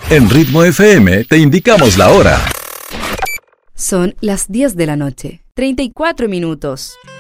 En Ritmo FM te indicamos la hora. Son las 10 de la noche, 34 minutos.